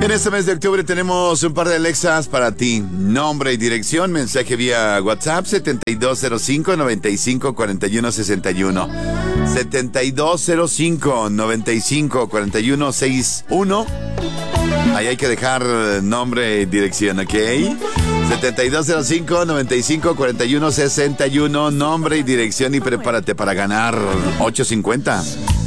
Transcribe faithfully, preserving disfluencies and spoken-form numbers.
En este mes de octubre tenemos un par de Alexas para ti. Nombre y dirección, mensaje vía WhatsApp setenta y dos cero cinco, noventa y cinco, cuarenta y uno sesenta y uno. setenta y dos cero cinco, noventa y cinco, cuarenta y uno sesenta y uno. Ahí hay que dejar nombre y dirección, ¿ok? setenta y dos cero cinco, noventa y cinco, cuarenta y uno sesenta y uno. Nombre y dirección y prepárate para ganar ochocientos cincuenta.